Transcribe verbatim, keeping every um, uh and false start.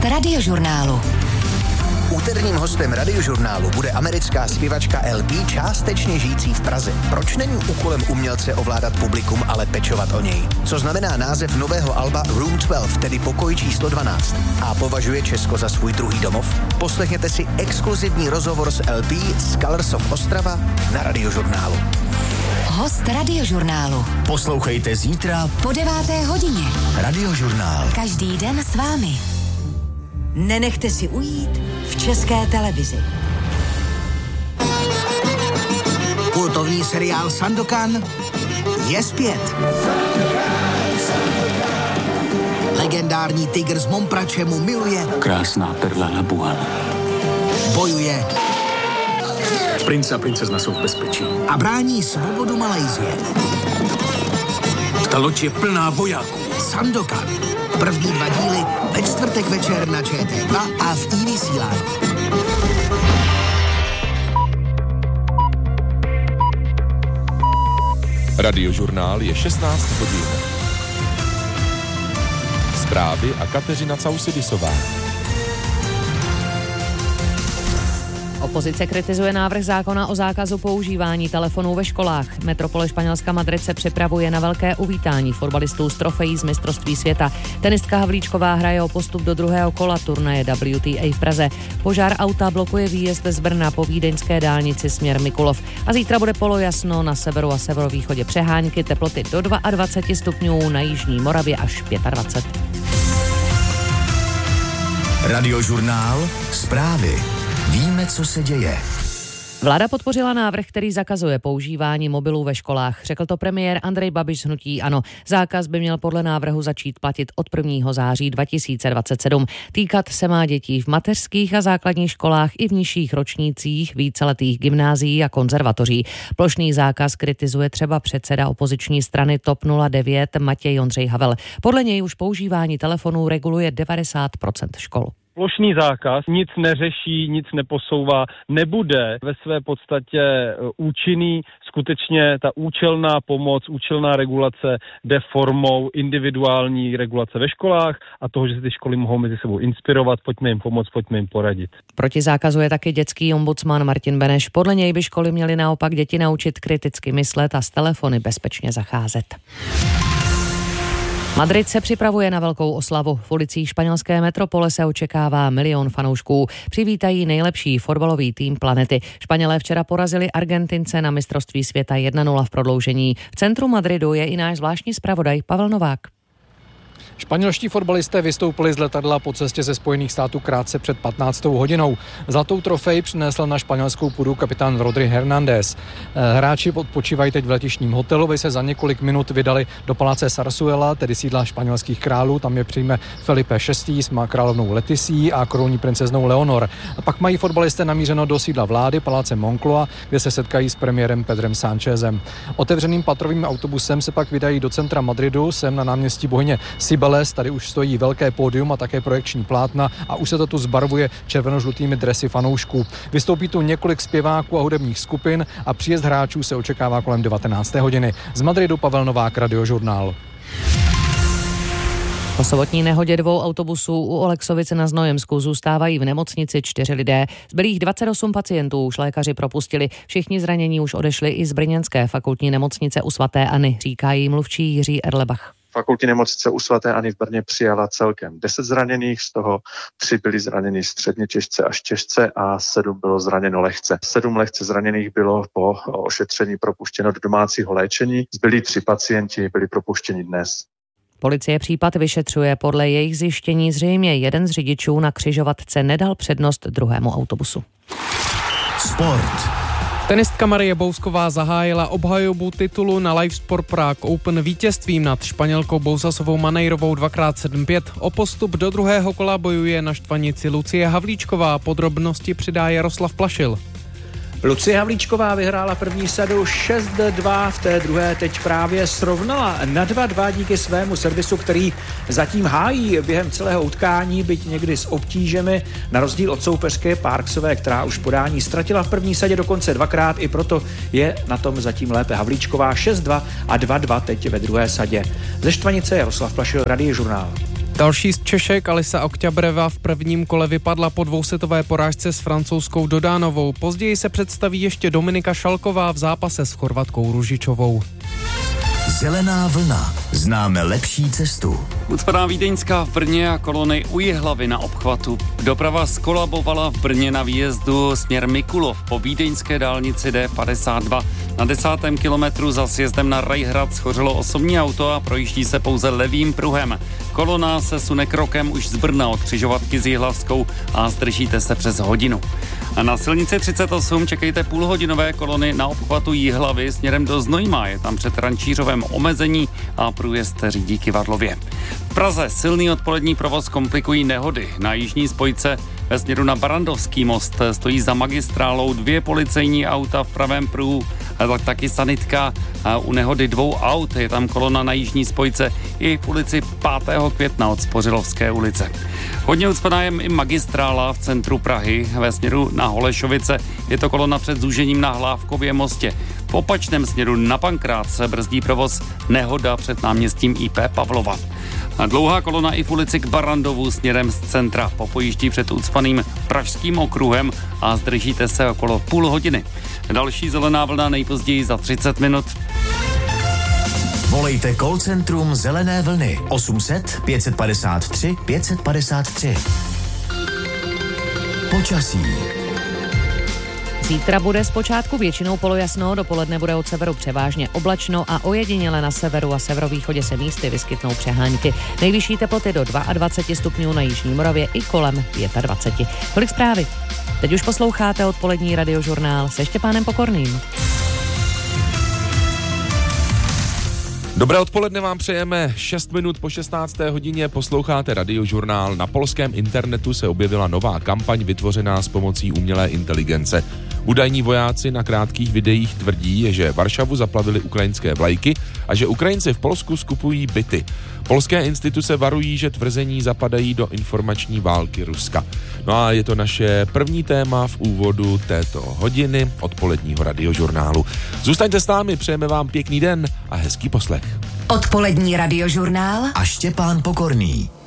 Host Radiožurnálu. Úterním hostem Radiožurnálu bude americká zpěvačka El P, částečně žijící v Praze. Proč není úkolem umělce ovládat publikum, ale pečovat o něj? Co znamená název nového alba Room dvanáct, tedy pokoj číslo dvanáct? A považuje Česko za svůj druhý domov? Poslechněte si exkluzivní rozhovor s El P z Colors of Ostrava na Radiožurnálu. Host Radiožurnálu. Poslouchejte zítra Po deváté hodině. Radiožurnál. Každý den s vámi. Nenechte si ujít v České televizi. Kultovní seriál Sandokan je zpět. Legendární tygr z Momprače mu miluje. Krásná perla Labuana. Bojuje. Princ a princezna jsou v bezpečí. A brání svobodu Malajsie. Ta loď je plná vojáků. Sandokan. První dva díly ve čtvrtek večer na Č T dva a v iVysílání. Radiožurnál je šestnáct hodin. Zprávy a Kateřina Causidisová. Opozice kritizuje návrh zákona o zákazu používání telefonů ve školách. Metropole Španělska Madrid se připravuje na velké uvítání fotbalistů z trofejí z mistrovství světa. Tenistka Havlíčková hraje o postup do druhého kola turnaje W T A v Praze. Požár auta blokuje výjezd z Brna po vídeňské dálnici směr Mikulov. A zítra bude polojasno, na severu a severovýchodě přehánky, teploty do dvacet dva stupňů, na jižní Moravě až dvacet pět. Radiožurnál. Zprávy. Víme, co se děje. Vláda podpořila návrh, který zakazuje používání mobilů ve školách. Řekl to premiér Andrej Babiš z hnutí ANO. Zákaz by měl podle návrhu začít platit od prvního září dva tisíce dvacet sedm. Týkat se má dětí v mateřských a základních školách i v nižších ročnících víceletých gymnázií a konzervatoří. Plošný zákaz kritizuje třeba předseda opoziční strany TOP nula devět Matěj Ondřej Havel. Podle něj už používání telefonů reguluje devadesát procent škol. Plošný zákaz nic neřeší, nic neposouvá, nebude ve své podstatě účinný. Skutečně ta účelná pomoc, účelná regulace jde formou individuální regulace ve školách a toho, že se ty školy mohou mezi sebou inspirovat, pojďme jim pomoct, pojďme jim poradit. Proti zákazu je taky dětský ombudsman Martin Beneš. Podle něj by školy měly naopak děti naučit kriticky myslet a s telefony bezpečně zacházet. Madrid se připravuje na velkou oslavu. V ulicích španělské metropole se očekává milion fanoušků. Přivítají nejlepší fotbalový tým planety. Španělé včera porazili Argentince na mistrovství světa jedna nula v prodloužení. V centru Madridu je i náš zvláštní zpravodaj Pavel Novák. Španělští fotbalisté vystoupili z letadla po cestě ze Spojených států krátce před patnáctou hodinou. Zlatou trofej přinesl na španělskou půdu kapitán Rodri Hernández. Hráči odpočívají teď v letištním hotelu, by se za několik minut vydali do paláce Sarsuela, tedy sídla španělských králů. Tam je přijme Felipe šestý s má královnou Leticí a korunní princeznou Leonor. A pak mají fotbalisté namířeno do sídla vlády, paláce Moncloa, kde se setkají s premiérem Pedrem Sánchezem. Otevřeným patrovým autobusem se pak vydají do centra Madridu, sem na náměstí bohyně Cibeles. Tady už stojí velké pódium a také projekční plátna a už se to tu zbarvuje červeno-žlutými dresy fanoušků. Vystoupí tu několik zpěváků a hudebních skupin a příjezd hráčů se očekává kolem devatenácté hodiny. Z Madridu Pavel Novák, Radiožurnál. Po sobotní nehodě dvou autobusů u Oleksovice na Znojemsku zůstávají v nemocnici čtyři lidé. Zbylých dvacet osm pacientů už lékaři propustili. Všichni zranění už odešli i z brněnské fakultní nemocnice u svaté Anny, říká jí mluvčí Jiří Erlebach. Fakultní nemocnice u svaté Anny v Brně přijala celkem deset zraněných, z toho tři byli zraněni středně těžce až těžce a sedm bylo zraněno lehce. Sedm lehce zraněných bylo po ošetření propuštěno do domácího léčení. Zbylí tři pacienti byli propuštěni dnes. Policie případ vyšetřuje. Podle jejich zjištění zřejmě jeden z řidičů na křižovatce nedal přednost druhému autobusu. Sport. Tenistka Marie Bousková zahájila obhajobu titulu na Live Sport Prague Open vítězstvím nad Španělkou Bouzasovou Manejrovou dvakrát sedm pět. O postup do druhého kola bojuje na štvanici Lucie Havlíčková. Podrobnosti přidá Jaroslav Plašil. Lucie Havlíčková vyhrála první sadu šest dva, v té druhé teď právě srovnala na dva dva díky svému servisu, který zatím hájí během celého utkání, byť někdy s obtížemi, na rozdíl od soupeřky Parksové, která už podání ztratila v první sadě dokonce dvakrát, i proto je na tom zatím lépe Havlíčková šest dva a dva dva teď ve druhé sadě. Ze Štvanice Jaroslav Plašil, Radiožurnál. Další z Češek Alisa Okťabreva v prvním kole vypadla po dvousetové porážce s francouzskou Dodánovou. Později se představí ještě Dominika Šalková v zápase s Chorvatkou Ružičovou. Zelená vlna. Známe lepší cestu. Ucpaná Vídeňská v Brně a kolony u Jihlavy na obchvatu. Doprava skolabovala v Brně na výjezdu směr Mikulov po vídeňské dálnici D padesát dva. Na desátém kilometru za sjezdem na Rajhrad schořelo osobní auto a projíždí se pouze levým pruhem. Kolona se sune krokem už z Brna od křižovatky s Jihlavskou a zdržíte se přes hodinu. A na silnici třicet osm čekejte půlhodinové kolony na obchvatu Jihlavy směrem do Znojma. Je tam před Rančířovem omezení a průjezd řídí Kyvadlově. V Praze silný odpolední provoz komplikují nehody. Na jižní spojce ve směru na Barandovský most stojí za magistrálou dvě policejní auta v pravém pruhu, tak taky sanitka. A u nehody dvou aut je tam kolona na jižní spojce i v ulici pátého května od Spořilovské ulice. Hodně ucpaná je i magistrála v centru Prahy. Ve směru na Holešovice je to kolona před zúžením na Hlávkově mostě. V opačném směru na Pankrát se brzdí provoz nehoda před náměstím I P Pavlova. A dlouhá kolona i v ulici k Barandovu směrem z centra. Popojíždí před ucpaným Pražským okruhem a zdržíte se okolo půl hodiny. Další zelená vlna nejpozději za třicet minut. Volejte call centrum Zelené vlny osm set pět padesát tři pět padesát tři. Počasí. Zítra bude zpočátku většinou polojasno, dopoledne bude od severu převážně oblačno a ojediněle na severu a severovýchodě se místy vyskytnou přehánky. Nejvyšší teploty do dvacet dva stupňů na jižní Moravě i kolem dvacet pět. Tolik zprávy. Teď už posloucháte odpolední radiožurnál se Štěpánem Pokorným. Dobré odpoledne vám přejeme. šest minut po šestnácté hodině posloucháte radiožurnál. Na polském internetu se objevila nová kampaň vytvořená s pomocí umělé inteligence. Údajní vojáci na krátkých videích tvrdí, že Varšavu zaplavily ukrajinské vlajky a že Ukrajinci v Polsku skupují byty. Polské instituce varují, že tvrzení zapadají do informační války Ruska. No a je to naše první téma v úvodu této hodiny odpoledního radiožurnálu. Zůstaňte s námi, přejeme vám pěkný den a hezký poslech. Odpolední radiožurnál a Štěpán Pokorný.